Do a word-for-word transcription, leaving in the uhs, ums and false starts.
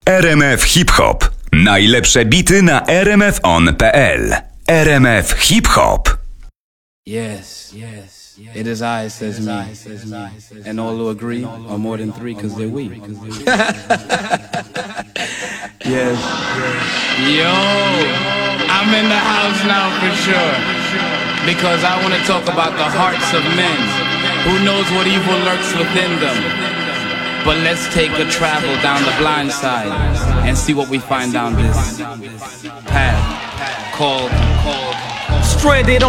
R M F Hip Hop. Najlepsze bity na r m f on kropka p l. R M F Hip Hop. Yes, yes, it is I, says me, and all who agree are more than three because they're we. Yes. Yo, I'm in the house now for sure, because I want to talk about the hearts of men. Who knows what evil lurks within them? But let's take a travel down the blind side and see what we find down this path called, called, Stranded